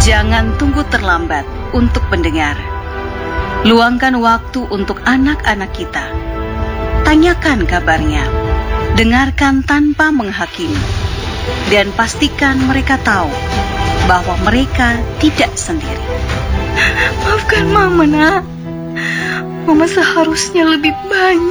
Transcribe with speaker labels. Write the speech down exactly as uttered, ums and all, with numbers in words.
Speaker 1: Jangan tunggu terlambat untuk mendengar. Luangkan waktu untuk anak-anak kita. Tanyakan kabarnya. Dengarkan tanpa menghakimi. Dan pastikan mereka tahu bahwa mereka tidak sendiri.
Speaker 2: Maafkan Mama, Nak. Mama seharusnya lebih banyak